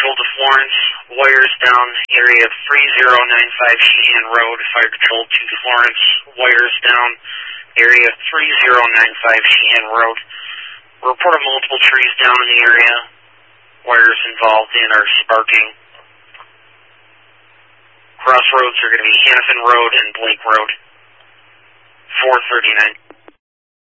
patrol to Florence, wires down area 3095 Sheehan Road. Fire patrol to Florence, wires down area 3095 Sheehan Road. Report of multiple trees down in the area. Wires involved in are sparking. Crossroads are going to be Hannafin Road and Blake Road. 439.